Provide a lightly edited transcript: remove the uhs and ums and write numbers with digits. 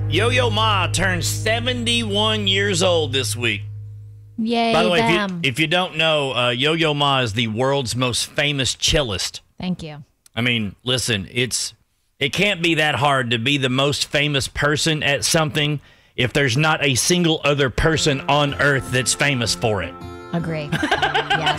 Yo-Yo Ma turned 71 years old this week. Yay, By the way, them. if you don't know, Yo-Yo Ma is the world's most famous cellist. Thank you. I mean, listen, it can't be that hard to be the most famous person at something if there's not a single other person on earth that's famous for it. Agree. Yes.